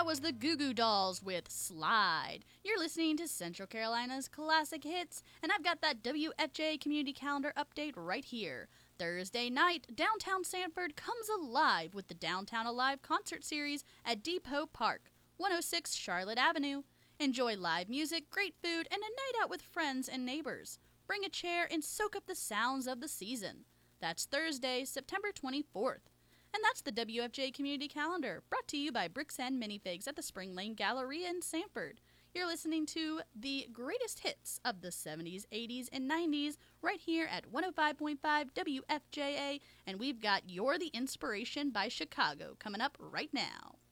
was the Goo Goo Dolls with Slide. You're listening to Central Carolina's Classic Hits, and I've got that WFJ Community Calendar update right here. Thursday night, downtown Sanford comes alive with the Downtown Alive concert series at Depot Park, 106 Charlotte Avenue. Enjoy live music, great food, and a night out with friends and neighbors. Bring a chair and soak up the sounds of the season. That's Thursday, September 24th. And that's the WFJ Community Calendar, brought to you by Bricks and Minifigs at the Spring Lane Galleria in Sanford. You're listening to the greatest hits of the 70s, 80s, and 90s right here at 105.5 WFJA, and we've got You're the Inspiration by Chicago coming up right now.